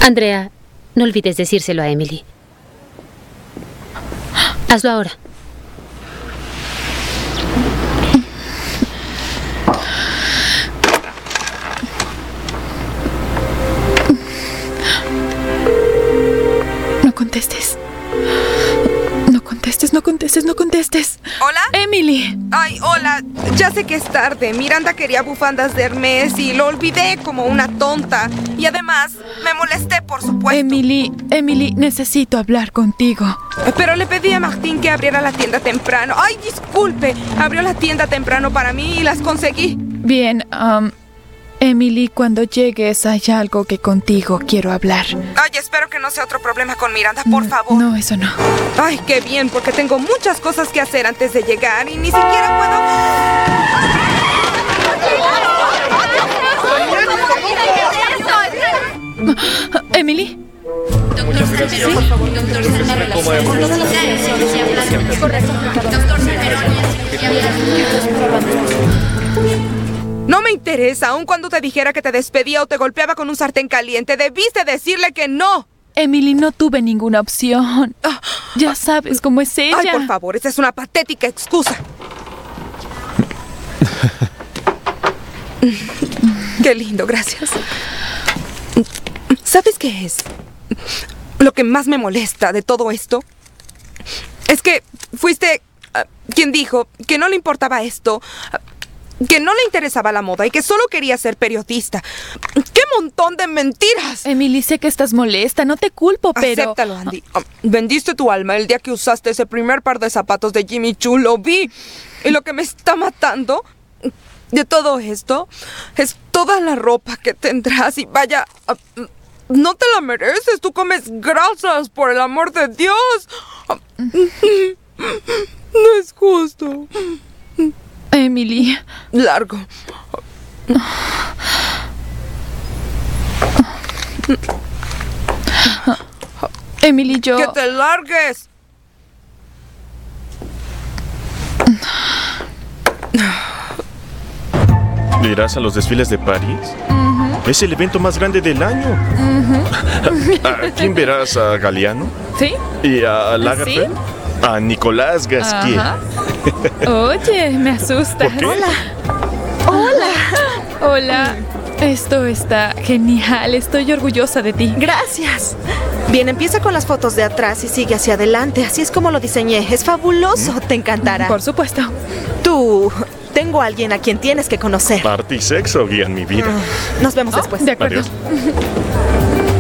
Andrea, no olvides decírselo a Emily. Hazlo ahora. No contestes. No contestes, no contestes, no contestes. ¿Hola? Emily. Ay, hola. Ya sé que es tarde. Miranda quería bufandas de Hermes y lo olvidé como una tonta. Y además, me molesté, por supuesto. Emily, necesito hablar contigo. Pero le pedí a Martín que abriera la tienda temprano. Ay, disculpe. Abrió la tienda temprano para mí y las conseguí. Bien, Emily, cuando llegues hay algo que contigo quiero hablar. Ay, espero que no sea otro problema con Miranda, por favor. No, eso no. Ay, qué bien, porque tengo muchas cosas que hacer antes de llegar y ni siquiera puedo... Emily. Doctor Salmerón, por favor, doctor Salmerón. Correcto. Doctor Salmerón. No me interesa, aun cuando te dijera que te despedía o te golpeaba con un sartén caliente. Debiste decirle que no. Emily, no tuve ninguna opción. Ya sabes cómo es ella. Ay, por favor, esa es una patética excusa. Qué lindo, gracias. ¿Sabes qué es? Lo que más me molesta de todo esto es que fuiste quien dijo que no le importaba esto, que no le interesaba la moda y que solo quería ser periodista. ¡Qué montón de mentiras! Emily, sé que estás molesta, no te culpo, pero... Acéptalo, Andy. Vendiste tu alma el día que usaste ese primer par de zapatos de Jimmy Choo, lo vi. Y lo que me está matando de todo esto es toda la ropa que tendrás y vaya... no te la mereces, tú comes grasas, por el amor de Dios. No es justo. Emily. Largo. Emily, yo... ¡Que te largues! ¿Irás a los desfiles de París? Es el evento más grande del año. ¿A quién verás? ¿A Galliano? ¿Sí? ¿Y a Lagerfeld? ¿Sí? A Nicolás Gasquier. Oye, me asustas. ¿Por qué? Hola. Esto está genial. Estoy orgullosa de ti. Gracias. Bien, empieza con las fotos de atrás y sigue hacia adelante. Así es como lo diseñé. Es fabuloso. Te encantará. Por supuesto. Tú... Tengo a alguien a quien tienes que conocer. Arte y sexo guían mi vida. Nos vemos después. De acuerdo. Adiós.